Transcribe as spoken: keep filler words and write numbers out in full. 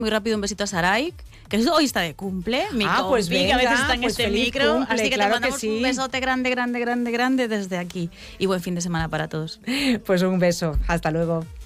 Muy rápido un besito a Sarai, que hoy está de cumple. Mi ah, pues compi, venga, que a veces está en pues este feliz micro. cumple, Así que claro te mandamos que sí. un besote grande, grande, grande, grande desde aquí. Y buen fin de semana para todos. Pues un beso. Hasta luego.